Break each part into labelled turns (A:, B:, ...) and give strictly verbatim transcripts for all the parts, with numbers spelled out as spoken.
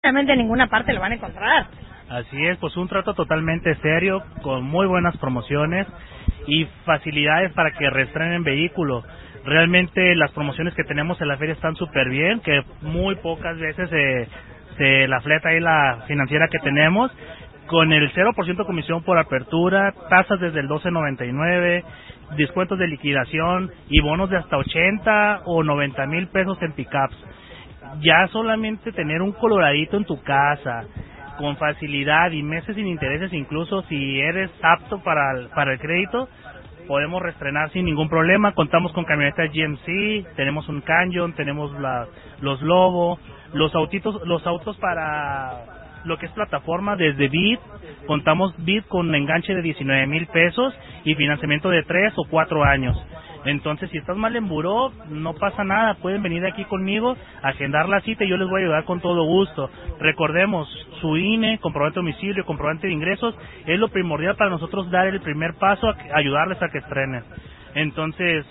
A: realmente en ninguna parte lo van a encontrar.
B: Así es, pues un trato totalmente serio, con muy buenas promociones y facilidades para que reestrenen vehículo. Realmente las promociones que tenemos en la feria están súper bien, que muy pocas veces se, se la fleta ahí la financiera que tenemos, con el cero por ciento comisión por apertura, tasas desde el doce noventa y nueve, descuentos de liquidación y bonos de hasta ochenta o noventa mil pesos en pickups. Ya solamente tener un coloradito en tu casa, con facilidad y meses sin intereses, incluso si eres apto para el, para el crédito, podemos reestrenar sin ningún problema. Contamos con camionetas G M C, tenemos un Canyon, tenemos la, los Lobo, los autitos, los autos para lo que es plataforma desde Bit, contamos Bit con enganche de diecinueve mil pesos y financiamiento de tres o cuatro años. Entonces, si estás mal en buró, no pasa nada, pueden venir aquí conmigo, agendar la cita y yo les voy a ayudar con todo gusto. Recordemos, su I N E, comprobante de domicilio, comprobante de ingresos, es lo primordial para nosotros dar el primer paso a ayudarles a que estrenen. Entonces,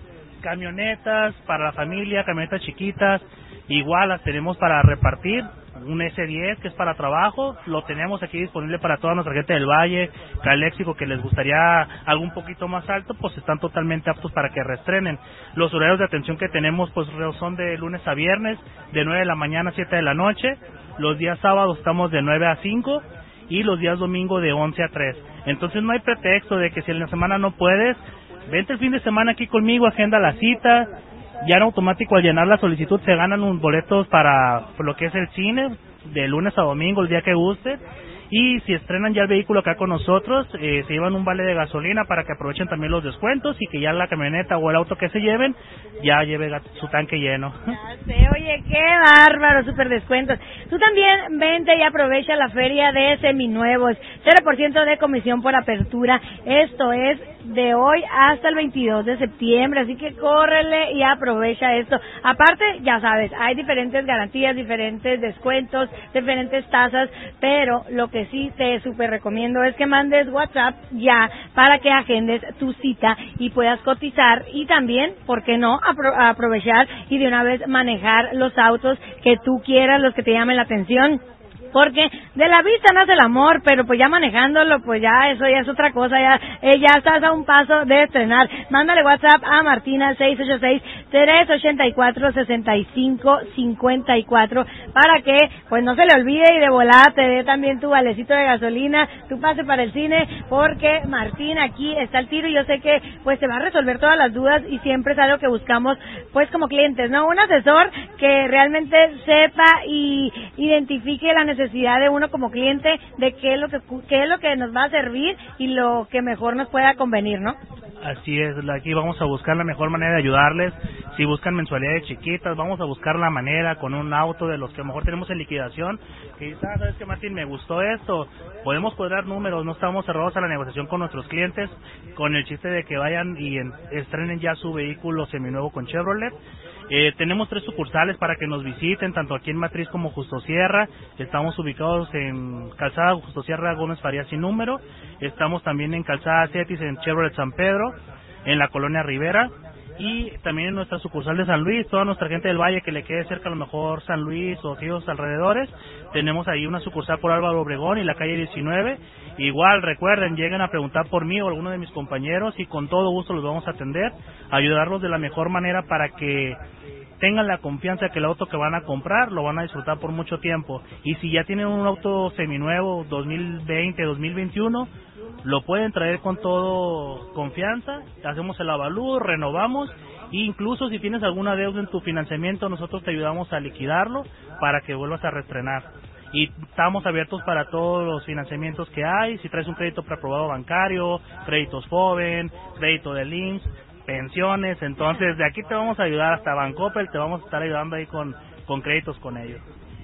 B: camionetas para la familia, camionetas chiquitas, igual las tenemos para repartir. Un ese diez que es para trabajo, lo tenemos aquí disponible para toda nuestra gente del Valle, Caléxico, que les gustaría algo un poquito más alto, pues están totalmente aptos para que reestrenen. Los horarios de atención que tenemos pues son de lunes a viernes, de nueve de la mañana a siete de la noche, los días sábados estamos de nueve a cinco y los días domingo de once a tres. Entonces no hay pretexto de que si en la semana no puedes, vente el fin de semana aquí conmigo, agenda la cita. Ya en automático al llenar la solicitud se ganan unos boletos para lo que es el cine, de lunes a domingo, el día que guste. Y si estrenan ya el vehículo acá con nosotros, eh, se llevan un vale de gasolina para que aprovechen también los descuentos y que ya la camioneta o el auto que se lleven ya lleve su tanque lleno.
A: Ya sé, oye, qué bárbaro, súper descuentos. Tú también vente y aprovecha la feria de seminuevos, cero por ciento de comisión por apertura. Esto es de hoy hasta el veintidós de septiembre, así que córrele y aprovecha esto. Aparte, ya sabes, hay diferentes garantías, diferentes descuentos, diferentes tasas, pero lo que sí te súper recomiendo es que mandes WhatsApp ya para que agendes tu cita y puedas cotizar y también, ¿por qué no?, apro- aprovechar y de una vez manejar los autos que tú quieras, los que te llamen la atención. Porque de la vista nace el amor, pero pues ya manejándolo, pues ya eso ya es otra cosa, ya eh, ya estás a un paso de estrenar. Mándale WhatsApp a Martina seis ocho seis, tres ocho cuatro, seis cinco cinco cuatro para que pues no se le olvide y de volada te dé también tu valecito de gasolina, tu pase para el cine, porque Martina aquí está al tiro y yo sé que pues te va a resolver todas las dudas y siempre es algo que buscamos pues como clientes, ¿no? Un asesor que realmente sepa y identifique la necesidad de uno como cliente de qué es lo que qué es lo que nos va a servir y lo que mejor nos pueda convenir, ¿no?
B: Así es, aquí vamos a buscar la mejor manera de ayudarles. Si buscan mensualidades chiquitas, vamos a buscar la manera con un auto de los que a lo mejor tenemos en liquidación, que dice, ah, ¿sabes qué, Martín? Me gustó esto. Podemos cuadrar números, no estamos cerrados a la negociación con nuestros clientes, con el chiste de que vayan y en, estrenen ya su vehículo seminuevo con Chevrolet. Eh, tenemos tres sucursales para que nos visiten, tanto aquí en Matriz como Justo Sierra. Estamos ubicados en Calzada Justo Sierra Gómez Farías sin número. Estamos también en Calzada Cetis en Chevrolet San Pedro, en la Colonia Rivera. Y también en nuestra sucursal de San Luis, toda nuestra gente del Valle que le quede cerca a lo mejor San Luis o aquellos alrededores, tenemos ahí una sucursal por Álvaro Obregón y la calle diecinueve. Igual, recuerden, lleguen a preguntar por mí o alguno de mis compañeros y con todo gusto los vamos a atender, ayudarlos de la mejor manera para que tengan la confianza que el auto que van a comprar lo van a disfrutar por mucho tiempo. Y si ya tienen un auto seminuevo dos mil veinte, dos mil veintiuno, lo pueden traer con todo confianza, hacemos el avalúo, renovamos, e incluso si tienes alguna deuda en tu financiamiento, nosotros te ayudamos a liquidarlo para que vuelvas a reestrenar. Y estamos abiertos para todos los financiamientos que hay, si traes un crédito preaprobado bancario, créditos joven, crédito de I M S S, pensiones, entonces de aquí te vamos a ayudar hasta Bancoppel, te vamos a estar ayudando ahí con, con créditos con ellos.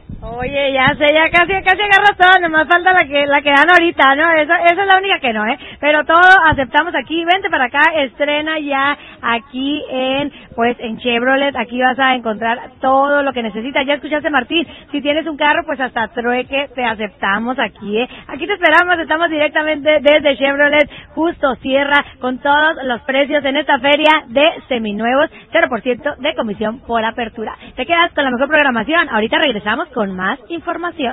A: Oye, ya sé, ya casi casi agarras todo, nomás falta la que la que dan ahorita, ¿no? Esa, esa es la única que no, ¿eh? Pero todo aceptamos aquí, vente para acá, estrena ya aquí en, pues, en Chevrolet, aquí vas a encontrar todo lo que necesitas. Ya escuchaste, Martín, si tienes un carro, pues hasta trueque te aceptamos aquí, ¿eh? Aquí te esperamos, estamos directamente desde Chevrolet, Justo Sierra, con todos los precios en esta feria de seminuevos, cero por ciento de comisión por apertura. Te quedas con la mejor programación, ahorita regresamos con con más información.